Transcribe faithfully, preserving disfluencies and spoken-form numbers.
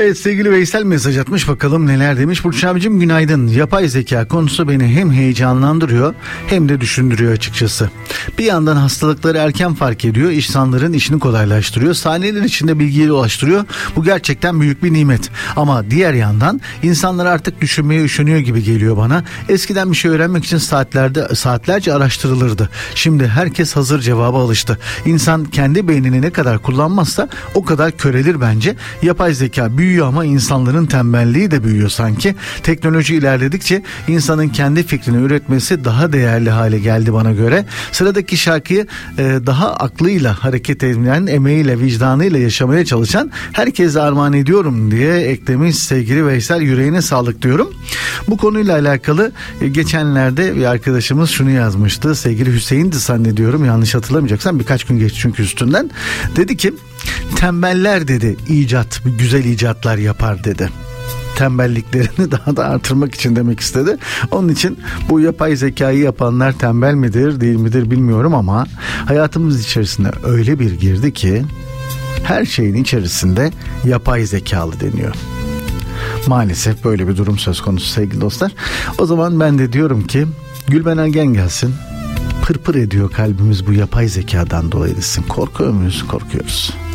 Evet, sevgili Veysel mesaj atmış, bakalım neler demiş. Burç abicim günaydın. Yapay zeka konusu beni hem heyecanlandırıyor hem de düşündürüyor açıkçası. Bir yandan hastalıkları erken fark ediyor, insanların işini kolaylaştırıyor, saniyeler içinde bilgiyi ulaştırıyor. Bu gerçekten büyük bir nimet. Ama diğer yandan insanlar artık düşünmeye üşeniyor gibi geliyor bana. Eskiden bir şey öğrenmek için saatlerde saatlerce araştırılırdı. Şimdi herkes hazır cevaba alıştı. İnsan kendi beynini ne kadar kullanmazsa o kadar körelir bence. Yapay zeka büyüyor ama insanların tembelliği de büyüyor sanki. Teknoloji ilerledikçe insanın kendi fikrini üretmesi daha değerli hale geldi bana göre. Sıradaki şarkıyı e, daha aklıyla hareket eden, emeğiyle, vicdanıyla yaşamaya çalışan herkese armağan ediyorum diye eklemiş sevgili Veysel. Yüreğine sağlık diyorum. Bu konuyla alakalı e, geçenlerde bir arkadaşımız şunu yazmıştı. Sevgili Hüseyin'di zannediyorum, yanlış hatırlamayacaksam, birkaç gün geçti çünkü üstünden. Dedi ki tembeller dedi icat, güzel icatlar yapar dedi. Tembelliklerini daha da artırmak için demek istedi. Onun için bu yapay zekayı yapanlar tembel midir değil midir bilmiyorum ama hayatımız içerisinde öyle bir girdi ki her şeyin içerisinde yapay zekalı deniyor. Maalesef böyle bir durum söz konusu sevgili dostlar. O zaman ben de diyorum ki Gülben Ergen gelsin. Pırpır ediyor kalbimiz bu yapay zekadan dolayı desin. Korkuyor muyuz? Korkuyoruz.